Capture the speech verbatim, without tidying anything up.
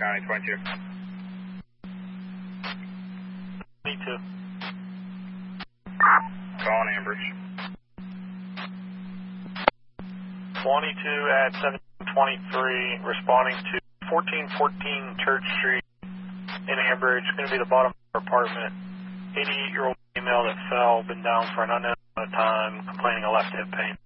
County twenty-two. twenty-two. Calling Ambridge. twenty-two at seventeen twenty-three, responding to fourteen fourteen Church Street in Ambridge. Going to be the bottom of our apartment. eighty-eight-year-old female that fell, been down for an unknown amount of time, complaining of left hip pain.